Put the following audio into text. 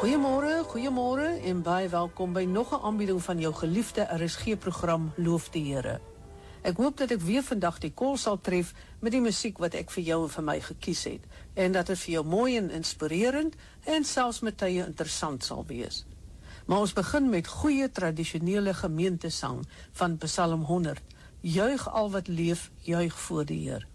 Goeiemôre en baie welkom by nog 'n aanbieding van jou geliefde RSG-program Loof die Here. Ek hoop dat ek weer vandag die kol sal tref met die musiek wat ek vir jou en vir my gekies het en dat dit vir jou mooi en inspirerend en selfs met tye interessant sal wees. Maar ons begin met goeie tradisionele gemeentesang van Psalm 100. Juig al wat leef, juig voor die Heer.